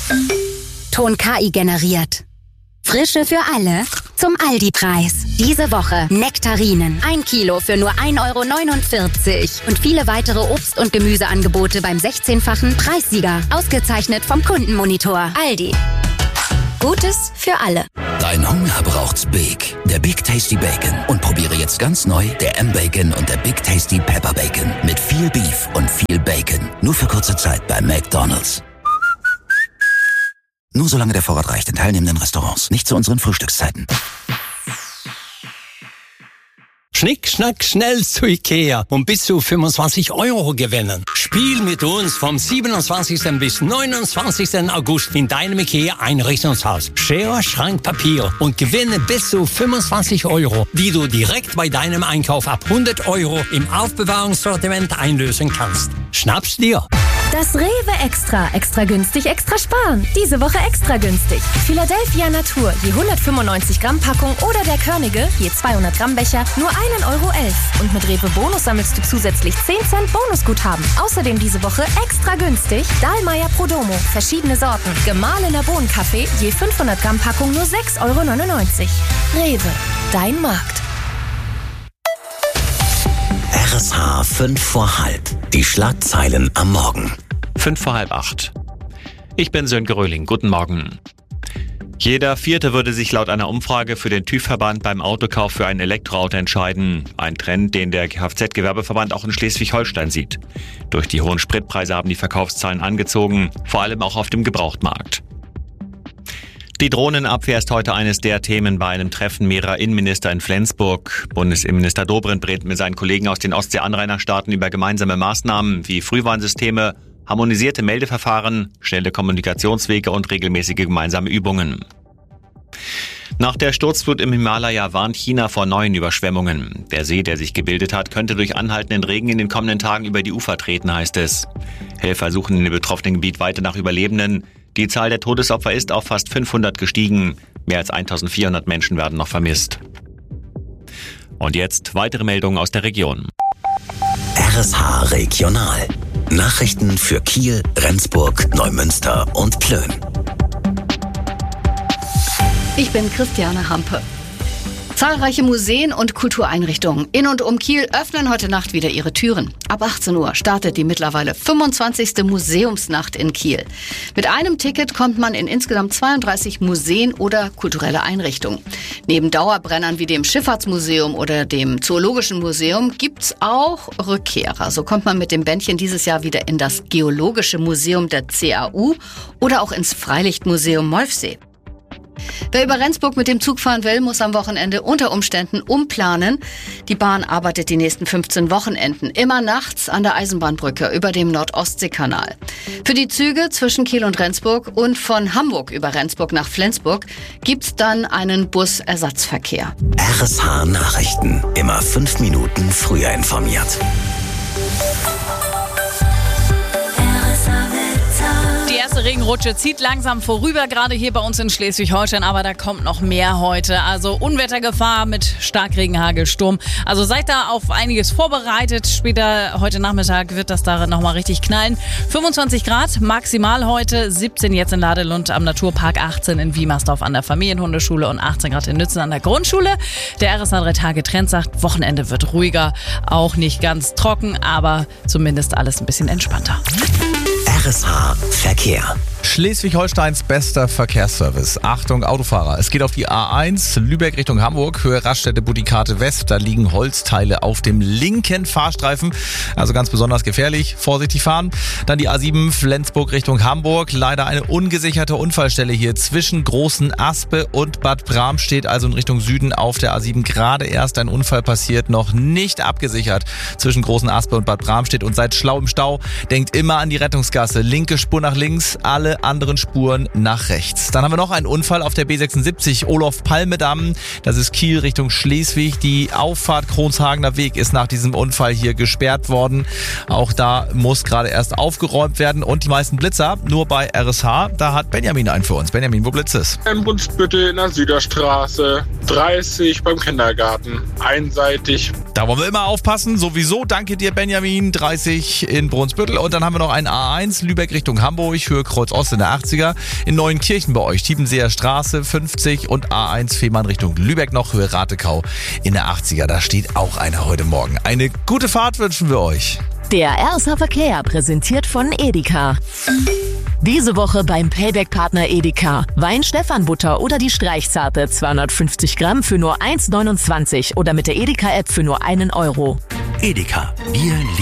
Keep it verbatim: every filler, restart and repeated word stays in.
Ton K I generiert. Frische für alle zum Aldi-Preis. Diese Woche Nektarinen. Ein Kilo für nur ein Euro neunundvierzig. Und viele weitere Obst- und Gemüseangebote beim sechzehnfachen Preissieger. Ausgezeichnet vom Kundenmonitor. Aldi. Gutes für alle. Dein Hunger braucht's Big. Der Big Tasty Bacon. Und probiere jetzt ganz neu der M-Bacon und der Big Tasty Pepper Bacon. Mit viel Beef und viel Bacon. Nur für kurze Zeit bei McDonald's. Nur solange der Vorrat reicht in teilnehmenden Restaurants. Nicht zu unseren Frühstückszeiten. Schnick, schnack, schnell zu Ikea und bis zu fünfundzwanzig Euro gewinnen. Spiel mit uns vom siebenundzwanzigsten bis neunundzwanzigsten August in deinem Ikea-Einrichtungshaus. Schere, Schrank, Papier und gewinne bis zu fünfundzwanzig Euro, die du direkt bei deinem Einkauf ab hundert Euro im Aufbewahrungssortiment einlösen kannst. Schnapp's dir! Das Rewe Extra. Extra günstig, extra sparen. Diese Woche extra günstig. Philadelphia Natur, je hundertfünfundneunzig Gramm Packung oder der Körnige, je zweihundert Gramm Becher, nur ein Euro elf. Und mit Rewe Bonus sammelst du zusätzlich zehn Cent Bonusguthaben. Außerdem diese Woche extra günstig Dahlmeier Prodomo, verschiedene Sorten. Gemahlener Bohnenkaffee, je fünfhundert Gramm Packung nur sechs Euro neunundneunzig. Rewe, dein Markt. R S H fünf vor halb. Die Schlagzeilen am Morgen. Fünf vor halb acht. Ich bin Sönke Röhling. Guten Morgen. Jeder Vierte würde sich laut einer Umfrage für den TÜV-Verband beim Autokauf für ein Elektroauto entscheiden. Ein Trend, den der Kfz-Gewerbeverband auch in Schleswig-Holstein sieht. Durch die hohen Spritpreise haben die Verkaufszahlen angezogen, vor allem auch auf dem Gebrauchtmarkt. Die Drohnenabwehr ist heute eines der Themen bei einem Treffen mehrerer Innenminister in Flensburg. Bundesinnenminister Dobrindt redet mit seinen Kollegen aus den Ostsee-Anrainerstaaten über gemeinsame Maßnahmen wie Frühwarnsysteme, harmonisierte Meldeverfahren, schnelle Kommunikationswege und regelmäßige gemeinsame Übungen. Nach der Sturzflut im Himalaya warnt China vor neuen Überschwemmungen. Der See, der sich gebildet hat, könnte durch anhaltenden Regen in den kommenden Tagen über die Ufer treten, heißt es. Helfer suchen in dem betroffenen Gebiet weiter nach Überlebenden. Die Zahl der Todesopfer ist auf fast fünfhundert gestiegen. Mehr als eintausendvierhundert Menschen werden noch vermisst. Und jetzt weitere Meldungen aus der Region. R S H Regional. Nachrichten für Kiel, Rendsburg, Neumünster und Plön. Ich bin Christiane Hampe. Zahlreiche Museen und Kultureinrichtungen in und um Kiel öffnen heute Nacht wieder ihre Türen. Ab achtzehn Uhr startet die mittlerweile fünfundzwanzigste Museumsnacht in Kiel. Mit einem Ticket kommt man in insgesamt zweiunddreißig Museen oder kulturelle Einrichtungen. Neben Dauerbrennern wie dem Schifffahrtsmuseum oder dem Zoologischen Museum gibt's auch Rückkehrer. So kommt man mit dem Bändchen dieses Jahr wieder in das Geologische Museum der C A U oder auch ins Freilichtmuseum Molfsee. Wer über Rendsburg mit dem Zug fahren will, muss am Wochenende unter Umständen umplanen. Die Bahn arbeitet die nächsten fünfzehn Wochenenden immer nachts an der Eisenbahnbrücke über dem Nord-Ostsee-Kanal. Für die Züge zwischen Kiel und Rendsburg und von Hamburg über Rendsburg nach Flensburg gibt's dann einen Busersatzverkehr. R S H Nachrichten. Immer fünf Minuten früher informiert. Die erste Regenrutsche zieht langsam vorüber, gerade hier bei uns in Schleswig-Holstein, aber da kommt noch mehr heute. Also Unwettergefahr mit Starkregen, Hagel, Sturm. Also seid da auf einiges vorbereitet. Später heute Nachmittag wird das da nochmal richtig knallen. fünfundzwanzig Grad maximal heute, siebzehn jetzt in Ladelund am Naturpark, achtzehn in Wiemersdorf an der Familienhundeschule und achtzehn Grad in Nützen an der Grundschule. Der R S H drei Tage Trend sagt, Wochenende wird ruhiger, auch nicht ganz trocken, aber zumindest alles ein bisschen entspannter. R S H Verkehr. Schleswig-Holsteins bester Verkehrsservice. Achtung Autofahrer, es geht auf die A eins, Lübeck Richtung Hamburg, Höhe Raststätte Budikate West. Da liegen Holzteile auf dem linken Fahrstreifen, also ganz besonders gefährlich, vorsichtig fahren. Dann die A sieben, Flensburg Richtung Hamburg, leider eine ungesicherte Unfallstelle hier zwischen Großen Aspe und Bad Bramstedt, also in Richtung Süden auf der A sieben. Gerade erst ein Unfall passiert, noch nicht abgesichert zwischen Großen Aspe und Bad Bramstedt und seid schlau im Stau, denkt immer an die Rettungsgasse, linke Spur nach links, alle anderen Spuren nach rechts. Dann haben wir noch einen Unfall auf der B sechsundsiebzig Olof-Palme-Damm. Das ist Kiel Richtung Schleswig. Die Auffahrt Kronshagener Weg ist nach diesem Unfall hier gesperrt worden. Auch da muss gerade erst aufgeräumt werden. Und die meisten Blitzer nur bei R S H. Da hat Benjamin einen für uns. Benjamin, wo blitzt es? In Brunsbüttel in der Süderstraße, dreißig beim Kindergarten, einseitig. Da wollen wir immer aufpassen. Sowieso danke dir, Benjamin, dreißig in Brunsbüttel. Und dann haben wir noch ein A eins, Lübeck Richtung Hamburg, Höhe Kreuz Ost in der achtziger. In Neuenkirchen bei euch, Tiebenseer Straße fünfzig und A eins Fehmarn Richtung Lübeck noch, Höhe Ratekau in der achtziger. Da steht auch einer heute Morgen. Eine gute Fahrt wünschen wir euch. Der Erster Verkehr präsentiert von Edeka. Diese Woche beim Payback-Partner Edeka. Wein Stephan-Butter oder die Streichzarte zweihundertfünfzig Gramm für nur eins neunundzwanzig oder mit der Edeka-App für nur einen Euro. Edeka, wir